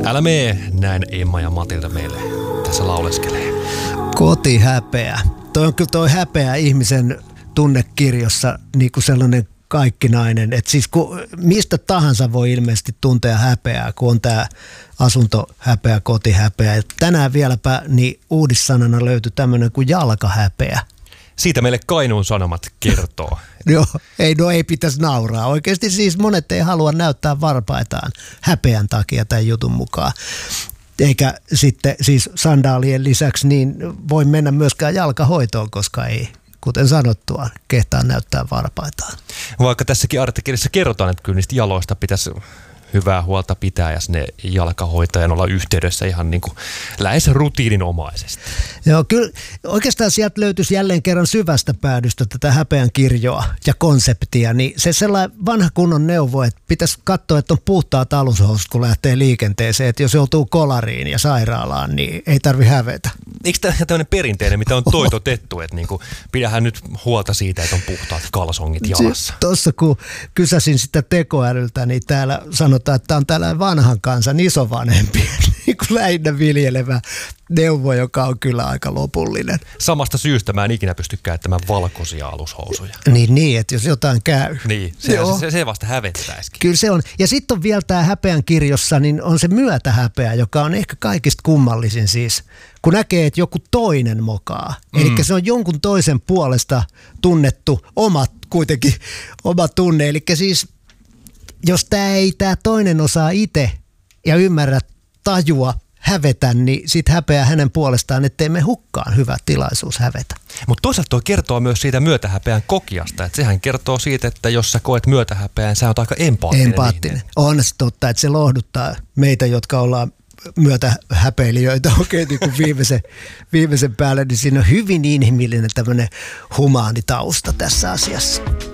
Älä mee, näin Emma ja Matilda meille tässä lauleskelee. Kotihäpeä. Toi häpeä ihmisen tunnekirjossa niin kuin sellainen kaikkinainen. Että siis mistä tahansa voi ilmeisesti tuntea häpeää, kun on tämä asuntohäpeä, kotihäpeä. Et tänään vieläpä niin uudissanana löytyi tämmöinen kuin jalkahäpeä. Siitä meille Kainuun Sanomat kertoo. Joo, ei pitäisi nauraa. Oikeasti siis monet ei halua näyttää varpaitaan häpeän takia tämän jutun mukaan. Eikä sitten siis sandaalien lisäksi niin voi mennä myöskään jalkahoitoon, koska ei, kuten sanottua, kehtaa näyttää varpaitaan. Vaikka tässäkin artikkelissa kerrotaan, että kyllä niistä jaloista pitäisi hyvää huolta pitää ja sinne jalkahoitajan olla yhteydessä ihan niin kuin lähes rutiininomaisesti. Joo, kyllä oikeastaan sieltä löytyisi jälleen kerran syvästä päädystä tätä häpeän kirjoa ja konseptia, niin se sellainen vanha kunnon neuvo, että pitäisi katsoa, että on puhtaat alushousut, kun lähtee liikenteeseen, että jos joutuu kolariin ja sairaalaan, niin ei tarvitse hävetä. Eikö tämä tämmöinen perinteinen, mitä on toitotettu, että niin kuin, pidähän nyt huolta siitä, että on puhtaat kalsongit jalassa? Tuossa kun kysäsin sitä tekoälyltä, niin täällä sanotaan, että tämä on tällainen vanhan kansan isovanhempien niin kuin lähinnä viljelevä neuvo, joka on kyllä aika lopullinen. Samasta syystä mä en ikinä pysty käyttämään valkoisia alushousuja. Niin, että jos jotain käy. Niin, se vasta hävettäisikin. Kyllä se on. Ja sitten on vielä tämä häpeän kirjossa, niin on se myötähäpeä, joka on ehkä kaikista kummallisin siis, kun näkee, että joku toinen mokaa. Eli se on jonkun toisen puolesta tunnettu kuitenkin oma tunne. Eli siis jos tämä toinen osaa itse ja ymmärrä tajua hävetä, niin sit häpeää hänen puolestaan, ettei me hukkaan hyvä tilaisuus hävetä. Mutta toisaalta tuo kertoo myös siitä myötähäpeän kokijasta, että sehän kertoo siitä, että jos sä koet myötähäpeän, sä oot aika empaattinen. On se totta, että se lohduttaa meitä, jotka ollaan myötähäpeilijöitä oikein niin kuin viimeisen päälle, niin siinä on hyvin inhimillinen tämmöinen humaani tausta tässä asiassa.